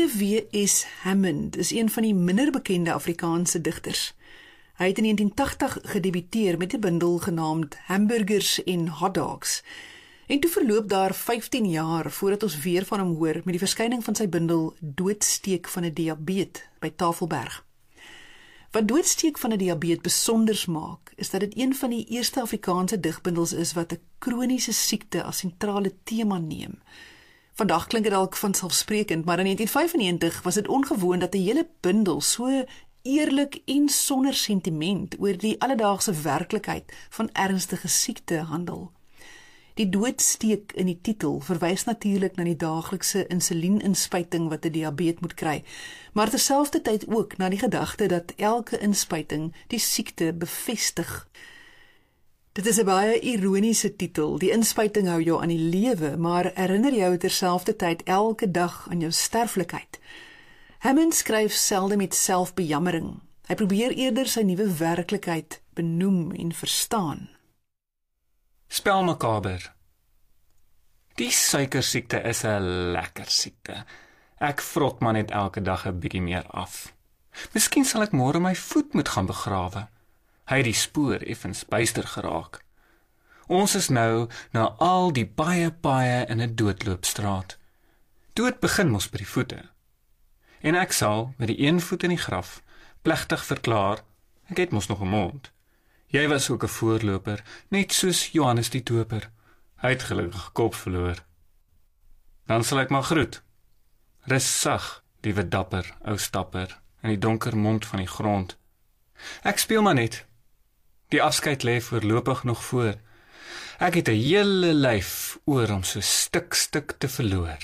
W.S. Hammond is een van die minder bekende Afrikaanse digters. Hy het in 1980 gedebuteer met 'n bundel genaamd Hamburgers en Hot Dogs. En toe verloop daar 15 jaar voordat ons weer van hom hoor met die verskyning van sy bundel Doodsteek van 'n diabeet by Tafelberg. Wat Doodsteek van 'n diabeet besonders maak, is dat dit een van die eerste Afrikaanse digbundels is wat 'n kroniese siekte as sentrale tema neem. Vandag klink dit dalk vanselfsprekend, maar in 1995 was dit ongewoon dat 'n hele bundel so eerlik en sonder sentiment oor die alledaagse werklikheid van ernstige siekte handel. Die doodsteek in die titel verwys natuurlik na die daaglikse insulieninspuiting wat 'n diabeet moet kry, maar terselfdertyd ook na die gedagte dat elke inspuiting die siekte bevestig. Dit is 'n baie ironiese titel. Die inspuiting hou jou aan die lewe, maar herinner jou terselfdertyd elke dag aan jou sterflikheid. Hammond skryf selde met selfbejammering. Hy probeer eerder sy nuwe werklikheid benoem en verstaan. Spel makaber. Die suikersiekte is 'n lekker siekte. Ek vrot maar net elke dag 'n bietjie meer af. Miskien sal ek môre my voet moet gaan begrawe. Hy het die spoor effens byster geraak. Ons is nou na al die paaie in 'n doodloopstraat. Dood begin mos by die voete. En ek sal met die een voet in die graf plegtig verklaar, ek het mos nog 'n mond. Jy was ook 'n voorloper, net soos Johannes die Doper. Hy het gelukkig kop verloor. Dan sal ek maar groet. Rus sag, liewe dapper, ou stapper, in die donker mond van die grond. Ek speel maar net. Die afskeid lê voorlopig nog voor. Ek het 'n hele lyf oor om so stuk te verloor.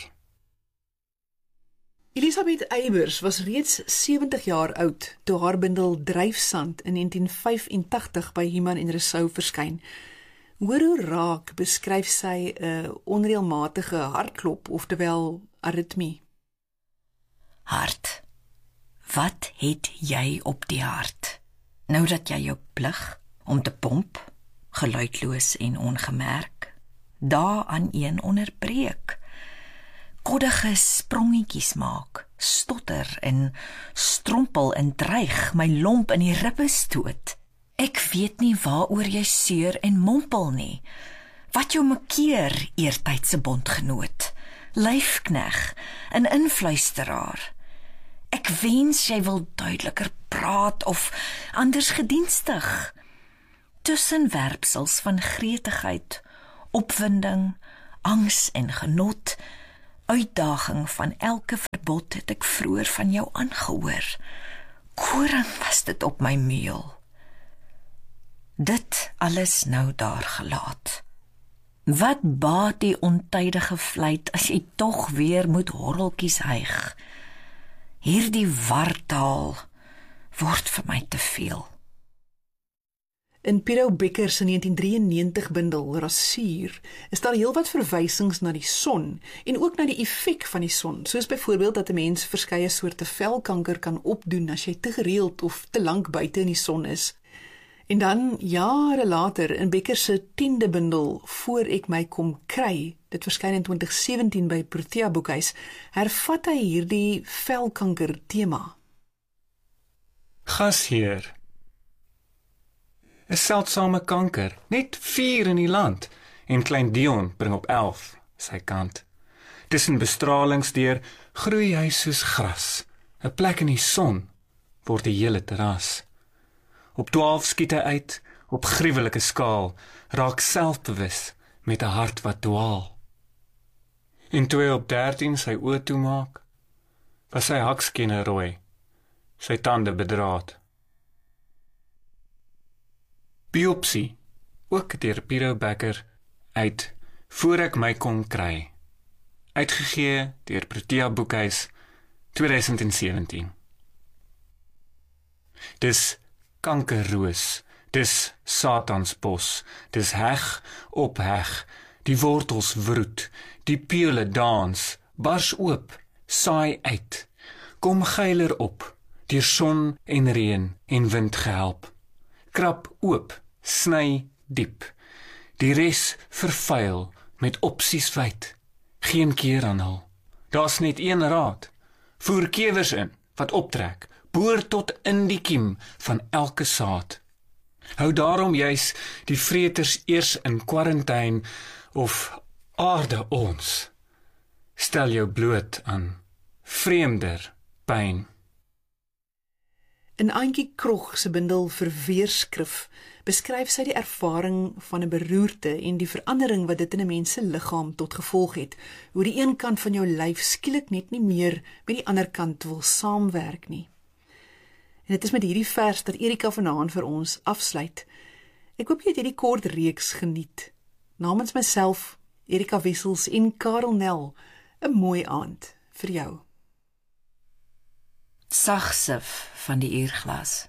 Elisabeth Eybers was reeds 70 jaar oud toe haar bundel Dryfsand in 1985 by Human en Resou verskyn. Hoor hoe raak beskryf sy 'n onreëlmatige hartklop, oftewel aritmie. Hart, wat het jy op die hart? Nou dat jy jou plig om te pomp, geluidloos en ongemerk, daaraan een onderbreek, koddige sprongetjies maak, stotter en strompel en dreig, my lomp in die ribbe stoot. Ek weet nie waaroor jy seur en mompel nie, wat jou makeer, eertydse bondgenoot, lyfkneg, 'n influisteraar. Ek wens jy wil duideliker praat of anders gedienstig. Tussenwerpsels van gretigheid, opwinding, angs en genot, uitdaging van elke verbod het ek vroeër van jou aangehoor. Koring was dit op my meel. Dit alles nou daar gelaat. Wat baat die ontydige vlieg as jy tog weer moet horreltjies hyg? Hierdie wartaal word vir my te veel. In Piero Bekker se 1993 bundel Rasuur is daar heelwat verwysings na die son en ook na die effek van die son, soos byvoorbeeld dat 'n mens verskeie soorte velkanker kan opdoen as jy te gereeld of te lank buite in die son is. En dan, jare later, in Bekker se 10de bundel Voor ek my kom kry, dit verskyn in 2017 by Protea Boekhuis, hervat hy hierdie velkanker tema. Gasheer. 'n seldsame kanker, net 4 in die land, en klein Dion bring op 11 sy kant. Tussen bestralings deur groei hy soos gras, 'n plek in die son word 'n hele terras. Op 12 skiet hy uit, op gruwelike skaal, raak selfbewus met 'n hart wat dwaal. En toe hy op 13 sy oë toemaak, was sy hakskenne rooi, sy tande bedraad. Biopsie, ook deur Piero Bekker, uit Voor ek my kom kry, uitgegee deur Protea Boekhuis, 2017. Dis kankerroos, dis Satansbos, dis heg op heg, die wortels wroet, die peule dans, bars oop, saai uit, kom geiler op, deur son en reën en wind gehelp, krap oop, sny diep, die res vervuil met opsies wyd, geen keer aan hul, daar's net een raad, voer kewers in, wat optrek, boor tot in die kiem van elke saad. Hou daarom juis die vreters eers in kwarantyne of aarde ons. Stel jou bloot aan vreemder pyn. In Auntie Krog se bundel Verweerskrif beskryf sy die ervaring van 'n beroerte en die verandering wat dit in 'n mens se liggaam tot gevolg het, hoe die een kant van jou lyf skielik net nie meer met die ander kant wil saamwerk nie. En dit is met hierdie vers dat Erika vanaand vir ons afsluit. Ek hoop jy het hierdie kort reeks geniet. Namens myself, Erika Wessels en Karel Nel, 'n mooi aand vir jou. Sagsif van die uurglas.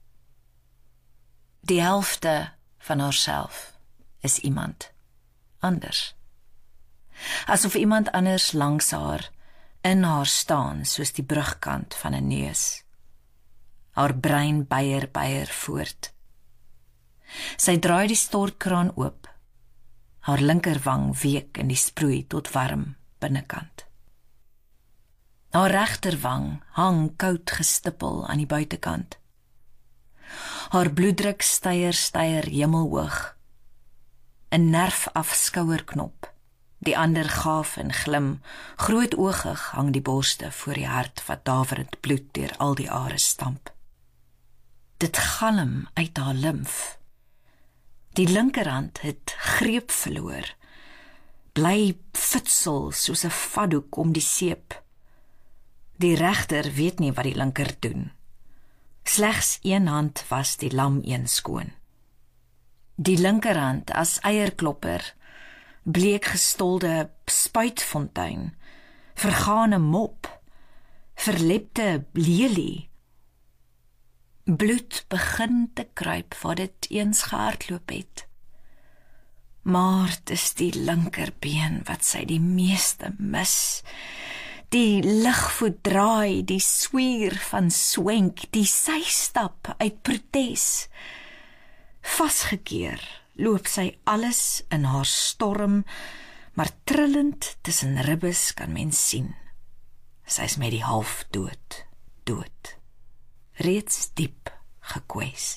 Die helfte van haarself is iemand anders. Asof iemand anders langs haar, in haar staan soos die brugkant van 'n neus. Haar brein beier voort. Sy draai die stortkraan oop. Haar linkerwang week in die sproei tot warm binnekant. Haar regterwang hang koud gestippel aan die buitekant. Haar bloeddruk styer hemelhoog. 'n nerf-af skouerknop, die ander gaaf en glim, grootoogig hang die borste voor die hart wat daverend bloed deur al die are stamp. Dit galm uit haar limf. Die linkerhand het greep verloor, bly futsel soos 'n vaddoek om die seep. Die regter weet nie wat die linker doen. Slegs een hand was die lam een skoon. Die linkerhand as eierklopper, bleek gestolde spuitfontein, vergane mop, verlepte lelie. Bloed begin te kruip waar dit eens gehardloop het. Maar dit is die linkerbeen wat sy die meeste mis. Die ligvoet draai, die swier van swenk, die systap uit protes. Vasgekeer loop sy alles in haar storm, maar trillend tussen ribbes kan mens sien. Sy is met die half dood, reeds diep gekwes.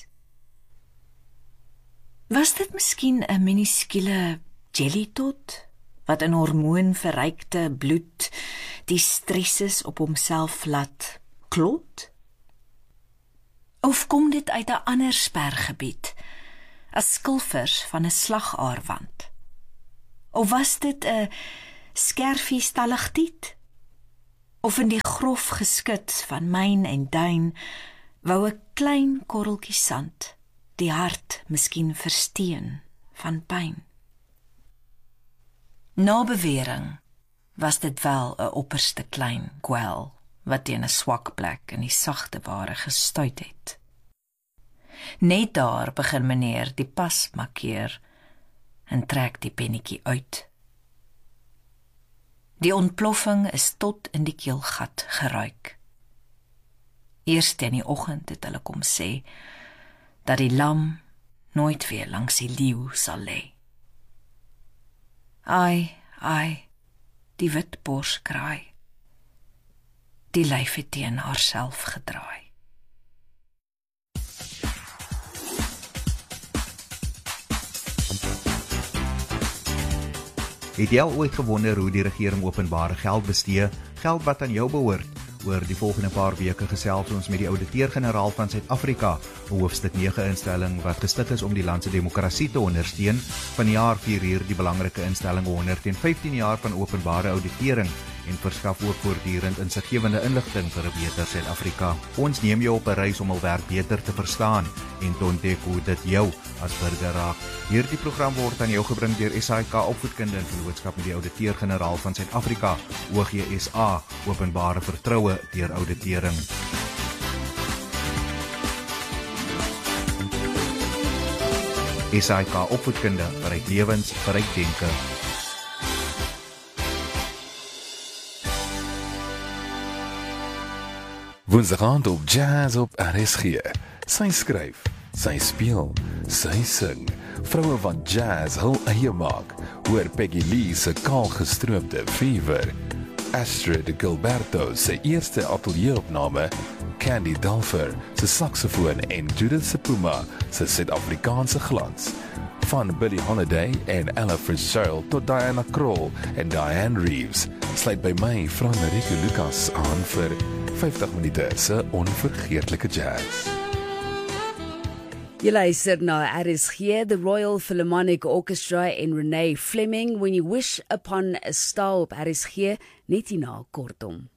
Was dit miskien 'n minuskiele jellytot, wat in hormoon verrykte bloed die stresses op homself laat klot? Of kom dit uit 'n ander spergebied, as skilfers van 'n slagaarwand? Of was dit 'n skerfie stalagtiet? Of in die grof geskit van myn en duin, wou 'n klein korreltjie sand die hart miskien versteen van pyn? Na bewering was dit wel 'n opperste klein kwel, wat teen 'n swak plek in die sagte ware gestuit het. Net daar begin meneer die pas markeer en trek die pennetjie uit. Die ontploffing is tot in die keelgat geruik. Eers in die oggend het hulle kom sê dat die lam nooit weer langs die leeu sal lê. Ai, die wit bors kraai. Die lyf het teen haarself gedraai. Het jy al ooit gewonder hoe die regering openbare geld bestee, geld wat aan jou behoort? Oor die volgende paar weke gesels ons met die ouditeur-generaal van Suid-Afrika, 'n hoofstuk 9 instelling wat gestig is om die land se demokrasie te ondersteun. Vanjaar vier hier die belangrike instelling 115 jaar van openbare auditering en verskaf ook voortdurend insiggewende inligting vir 'n beter Suid-Afrika. Ons neem jou op 'n reis om hul werk beter te verstaan en te ontdek hoe dit jou as burger raak. Hierdie program word aan jou gebring deur SAIK Opvoedkunde in vennootskap met die ouditeur-generaal van Suid-Afrika, OGSA, openbare vertroue deur auditering. SAIK Opvoedkunde, verryk lewens, verryk denke. Woensdaand op Jazz op RSG. Sy skryf, sy speel, sy sing. Vroue van jazz hul eie maak. Hoor Peggy Lee se kaal gestroopte Fever. Astrid Gilberto se eerste ateljeeopname, Candy Dulfer se saksofoon en Judith Sepuma se Suid-Afrikaanse glans. Van Billie Holiday en Ella Fitzgerald tot Diana Krall en Diane Reeves, sluit by my, Franrico Lucas, aan vir 50 minute se onvergeetlike jazz. Jy luister na RSG, the Royal Philharmonic Orchestra en Renee Fleming, When You Wish Upon a Star op RSG, net hierna kortom.